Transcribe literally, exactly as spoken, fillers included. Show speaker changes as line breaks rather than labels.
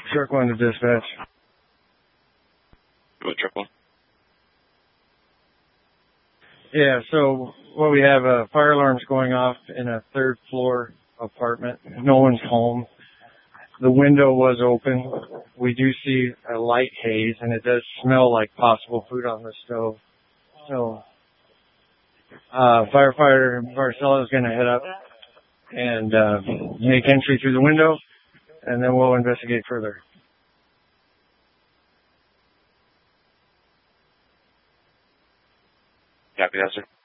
Shark one to dispatch.
Go truck one.
Yeah, so what we have, uh, fire alarms going off in a third floor apartment. No one's home. The window was open. We do see a light haze, and it does smell like possible food on the stove. So, uh, firefighter Barcelo is going to head up and uh, make entry through the window, and then we'll investigate further.
Copy that, sir.